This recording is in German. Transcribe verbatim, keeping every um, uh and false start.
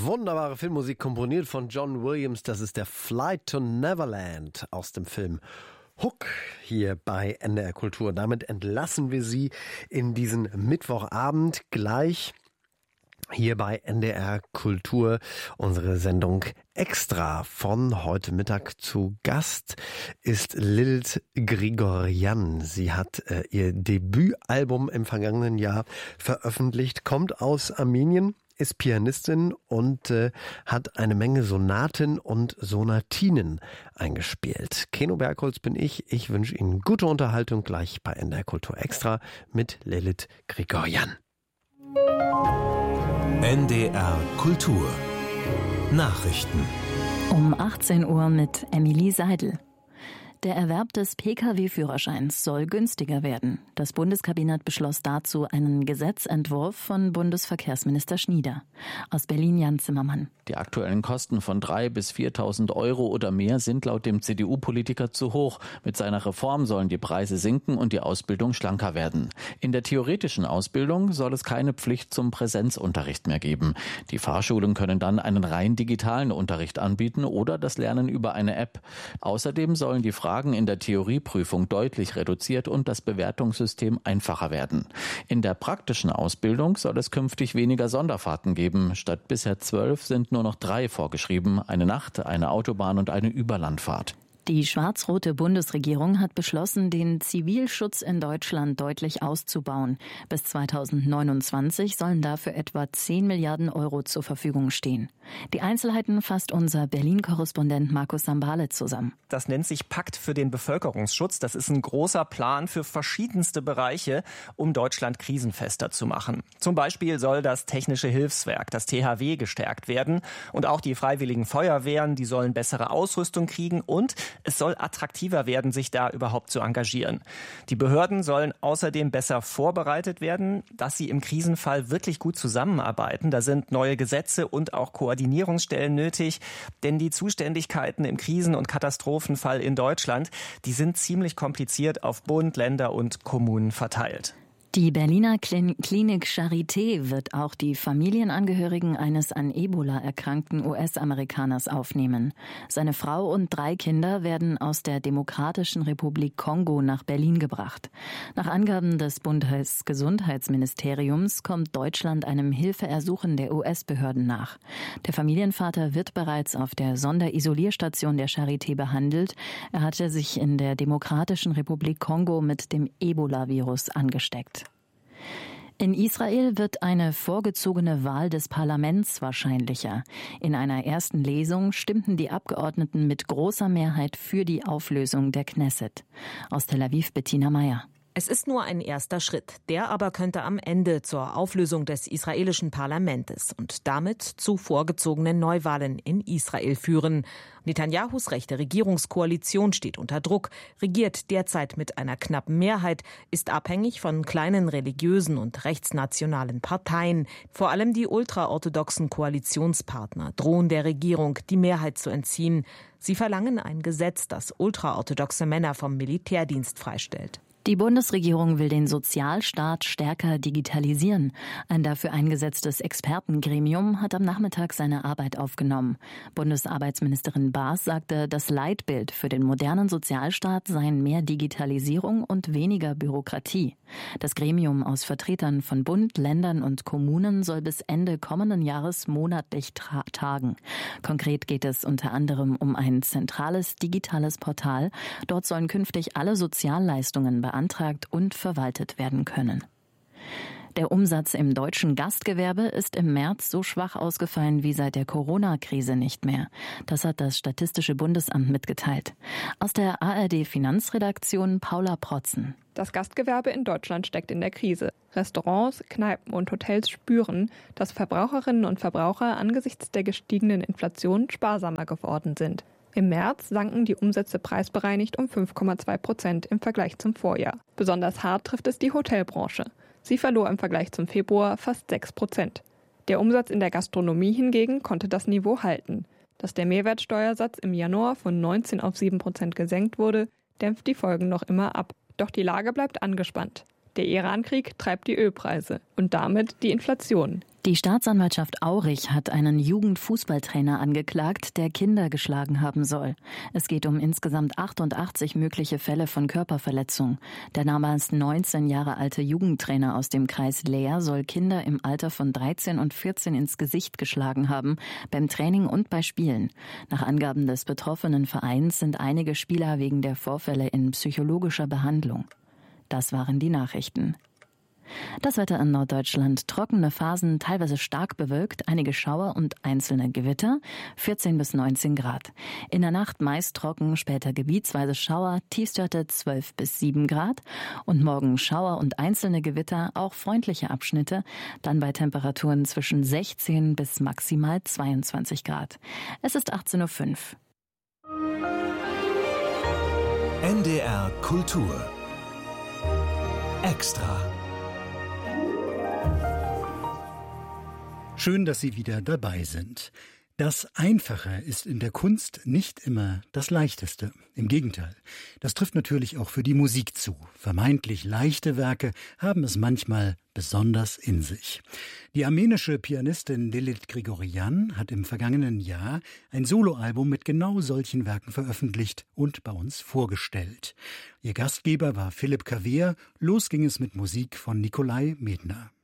Wunderbare Filmmusik, komponiert von John Williams. Das ist der Flight to Neverland aus dem Film Hook hier bei N D R Kultur. Damit entlassen wir Sie in diesen Mittwochabend. Gleich hier bei N D R Kultur unsere Sendung Extra. Von heute Mittag zu Gast ist Lilith Grigoryan. Sie hat äh, ihr Debütalbum im vergangenen Jahr veröffentlicht, kommt aus Armenien, ist Pianistin und äh, hat eine Menge Sonaten und Sonatinen eingespielt. Keno Bergholz bin ich. Ich wünsche Ihnen gute Unterhaltung gleich bei N D R Kultur Extra mit Lilith Grigoryan. N D R Kultur Nachrichten um achtzehn Uhr mit Emilie Seidel. Der Erwerb des P K W-Führerscheins soll günstiger werden. Das Bundeskabinett beschloss dazu einen Gesetzentwurf von Bundesverkehrsminister Schnieder. Aus Berlin Jan Zimmermann. Die aktuellen Kosten von dreitausend bis viertausend Euro oder mehr sind laut dem C D U-Politiker zu hoch. Mit seiner Reform sollen die Preise sinken und die Ausbildung schlanker werden. In der theoretischen Ausbildung soll es keine Pflicht zum Präsenzunterricht mehr geben. Die Fahrschulen können dann einen rein digitalen Unterricht anbieten oder das Lernen über eine App. Außerdem sollen die Fragen in der Theorieprüfung deutlich reduziert und das Bewertungssystem einfacher werden. In der praktischen Ausbildung soll es künftig weniger Sonderfahrten geben. Statt bisher zwölf sind nur noch drei vorgeschrieben: eine Nacht, eine Autobahn und eine Überlandfahrt. Die schwarz-rote Bundesregierung hat beschlossen, den Zivilschutz in Deutschland deutlich auszubauen. Bis zweitausendneunundzwanzig sollen dafür etwa zehn Milliarden Euro zur Verfügung stehen. Die Einzelheiten fasst unser Berlin-Korrespondent Markus Sambale zusammen. Das nennt sich Pakt für den Bevölkerungsschutz. Das ist ein großer Plan für verschiedenste Bereiche, um Deutschland krisenfester zu machen. Zum Beispiel soll das Technische Hilfswerk, das T H W, gestärkt werden. Und auch die freiwilligen Feuerwehren, die sollen bessere Ausrüstung kriegen. Und es soll attraktiver werden, sich da überhaupt zu engagieren. Die Behörden sollen außerdem besser vorbereitet werden, dass sie im Krisenfall wirklich gut zusammenarbeiten. Da sind neue Gesetze und auch Koordinierungsstellen nötig, denn die Zuständigkeiten im Krisen- und Katastrophenfall in Deutschland, die sind ziemlich kompliziert auf Bund, Länder und Kommunen verteilt. Die Berliner Klinik Charité wird auch die Familienangehörigen eines an Ebola erkrankten U S-Amerikaners aufnehmen. Seine Frau und drei Kinder werden aus der Demokratischen Republik Kongo nach Berlin gebracht. Nach Angaben des Bundesgesundheitsministeriums kommt Deutschland einem Hilfeersuchen der U S-Behörden nach. Der Familienvater wird bereits auf der Sonderisolierstation der Charité behandelt. Er hatte sich in der Demokratischen Republik Kongo mit dem Ebola-Virus angesteckt. In Israel wird eine vorgezogene Wahl des Parlaments wahrscheinlicher. In einer ersten Lesung stimmten die Abgeordneten mit großer Mehrheit für die Auflösung der Knesset. Aus Tel Aviv Bettina Meyer. Es ist nur ein erster Schritt, der aber könnte am Ende zur Auflösung des israelischen Parlaments und damit zu vorgezogenen Neuwahlen in Israel führen. Netanyahus rechte Regierungskoalition steht unter Druck, regiert derzeit mit einer knappen Mehrheit, ist abhängig von kleinen religiösen und rechtsnationalen Parteien. Vor allem die ultraorthodoxen Koalitionspartner drohen der Regierung, die Mehrheit zu entziehen. Sie verlangen ein Gesetz, das ultraorthodoxe Männer vom Militärdienst freistellt. Die Bundesregierung will den Sozialstaat stärker digitalisieren. Ein dafür eingesetztes Expertengremium hat am Nachmittag seine Arbeit aufgenommen. Bundesarbeitsministerin Baas sagte, das Leitbild für den modernen Sozialstaat seien mehr Digitalisierung und weniger Bürokratie. Das Gremium aus Vertretern von Bund, Ländern und Kommunen soll bis Ende kommenden Jahres monatlich tra- tagen. Konkret geht es unter anderem um ein zentrales digitales Portal. Dort sollen künftig alle Sozialleistungen beantragt und verwaltet werden können. Der Umsatz im deutschen Gastgewerbe ist im März so schwach ausgefallen wie seit der Corona-Krise nicht mehr. Das hat das Statistische Bundesamt mitgeteilt. Aus der A R D-Finanzredaktion Paula Protzen. Das Gastgewerbe in Deutschland steckt in der Krise. Restaurants, Kneipen und Hotels spüren, dass Verbraucherinnen und Verbraucher angesichts der gestiegenen Inflation sparsamer geworden sind. Im März sanken die Umsätze preisbereinigt um fünf Komma zwei Prozent im Vergleich zum Vorjahr. Besonders hart trifft es die Hotelbranche. Sie verlor im Vergleich zum Februar fast sechs Prozent. Der Umsatz in der Gastronomie hingegen konnte das Niveau halten. Dass der Mehrwertsteuersatz im Januar von neunzehn auf sieben Prozent gesenkt wurde, dämpft die Folgen noch immer ab. Doch die Lage bleibt angespannt. Der Irankrieg treibt die Ölpreise und damit die Inflation. Die Staatsanwaltschaft Aurich hat einen Jugendfußballtrainer angeklagt, der Kinder geschlagen haben soll. Es geht um insgesamt achtundachtzig mögliche Fälle von Körperverletzung. Der damals neunzehn Jahre alte Jugendtrainer aus dem Kreis Leer soll Kinder im Alter von dreizehn und vierzehn ins Gesicht geschlagen haben, beim Training und bei Spielen. Nach Angaben des betroffenen Vereins sind einige Spieler wegen der Vorfälle in psychologischer Behandlung. Das waren die Nachrichten. Das Wetter in Norddeutschland: trockene Phasen, teilweise stark bewölkt, einige Schauer und einzelne Gewitter, vierzehn bis neunzehn Grad. In der Nacht meist trocken, später gebietsweise Schauer, Tiefstwerte zwölf bis sieben Grad. Und morgen Schauer und einzelne Gewitter, auch freundliche Abschnitte, dann bei Temperaturen zwischen sechzehn bis maximal zweiundzwanzig Grad. Es ist achtzehn Uhr fünf. N D R Kultur Extra. Schön, dass Sie wieder dabei sind. Das Einfache ist in der Kunst nicht immer das Leichteste. Im Gegenteil. Das trifft natürlich auch für die Musik zu. Vermeintlich leichte Werke haben es manchmal besonders in sich. Die armenische Pianistin Lilith Grigorian hat im vergangenen Jahr ein Soloalbum mit genau solchen Werken veröffentlicht und bei uns vorgestellt. Ihr Gastgeber war Philipp Kawehr. Los ging es mit Musik von Nikolai Medner.